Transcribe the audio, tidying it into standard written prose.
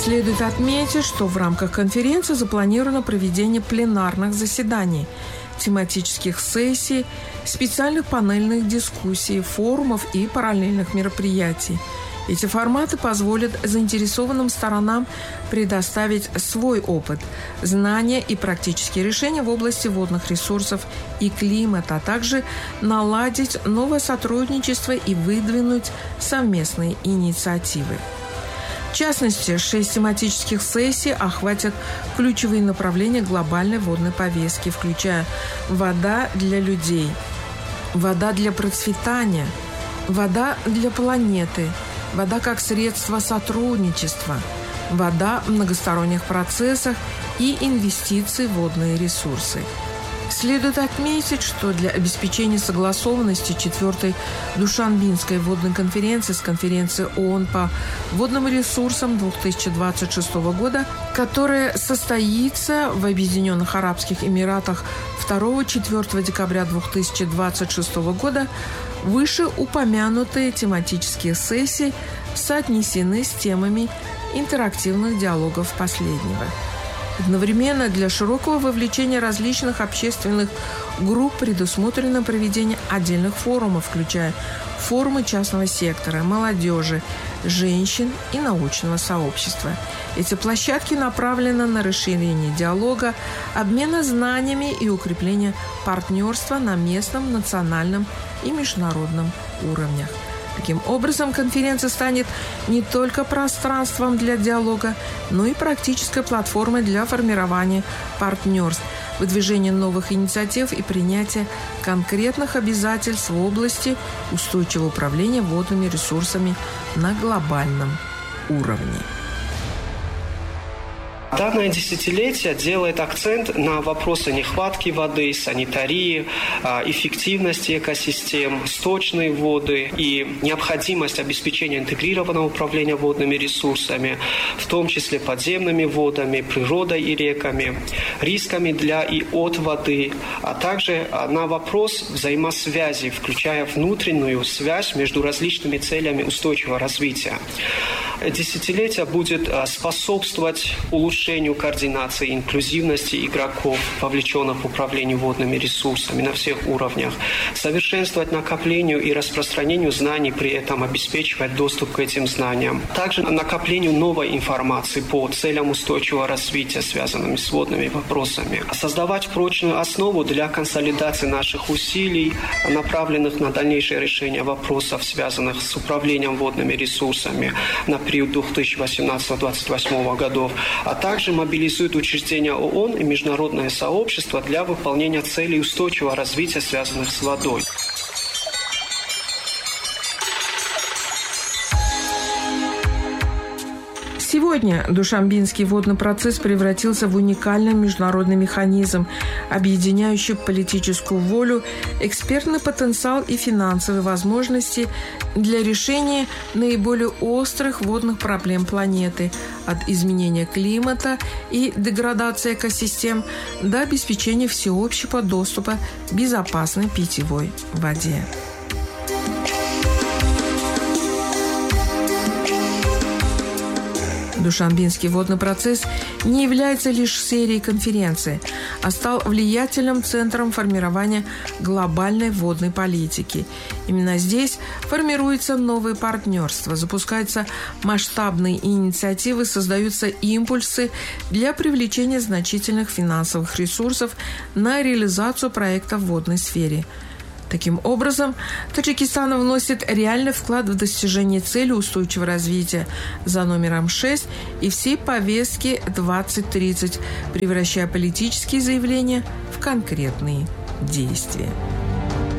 Следует отметить, что в рамках конференции запланировано проведение пленарных заседаний, тематических сессий, специальных панельных дискуссий, форумов и параллельных мероприятий. Эти форматы позволят заинтересованным сторонам предоставить свой опыт, знания и практические решения в области водных ресурсов и климата, а также наладить новое сотрудничество и выдвинуть совместные инициативы. В частности, 6 тематических сессий охватят ключевые направления глобальной водной повестки, включая вода для людей, вода для процветания, вода для планеты, вода как средство сотрудничества, вода в многосторонних процессах и инвестиции в водные ресурсы. Следует отметить, что для обеспечения согласованности 4-й Душанбинской водной конференции с конференцией ООН по водным ресурсам 2026 года, которая состоится в Объединенных Арабских Эмиратах 2-4 декабря 2026 года, вышеупомянутые тематические сессии соотнесены с темами интерактивных диалогов последнего. Одновременно для широкого вовлечения различных общественных групп предусмотрено проведение отдельных форумов, включая форумы частного сектора, молодежи, женщин и научного сообщества. Эти площадки направлены на расширение диалога, обмена знаниями и укрепление партнерства на местном, национальном и международном уровнях. Таким образом, конференция станет не только пространством для диалога, но и практической платформой для формирования партнерств, выдвижения новых инициатив и принятия конкретных обязательств в области устойчивого управления водными ресурсами на глобальном уровне. Данное десятилетие делает акцент на вопросы нехватки воды, санитарии, эффективности экосистем, сточные воды и необходимость обеспечения интегрированного управления водными ресурсами, в том числе подземными водами, природой и реками, рисками для и от воды, а также на вопрос взаимосвязи, включая внутреннюю связь между различными целями устойчивого развития. Десятилетие будет способствовать улучшению координации и инклюзивности игроков, вовлеченных в управление водными ресурсами на всех уровнях, совершенствовать накоплению и распространению знаний, при этом обеспечивать доступ к этим знаниям. Также накоплению новой информации по целям устойчивого развития, связанными с водными вопросами. Создавать прочную основу для консолидации наших усилий, направленных на дальнейшее решение вопросов, связанных с управлением водными ресурсами на период 2018-2028 годов, а также мобилизует учреждения ООН и международное сообщество для выполнения целей устойчивого развития, связанных с водой. Сегодня Душанбинский водный процесс превратился в уникальный международный механизм, объединяющий политическую волю, экспертный потенциал и финансовые возможности для решения наиболее острых водных проблем планеты, от изменения климата и деградации экосистем до обеспечения всеобщего доступа к безопасной питьевой воде. Душанбинский водный процесс не является лишь серией конференций, а стал влиятельным центром формирования глобальной водной политики. Именно здесь формируются новые партнерства, запускаются масштабные инициативы, создаются импульсы для привлечения значительных финансовых ресурсов на реализацию проектов в водной сфере. Таким образом, Таджикистан вносит реальный вклад в достижение цели устойчивого развития за номером 6 и всей повестки 2030, превращая политические заявления в конкретные действия.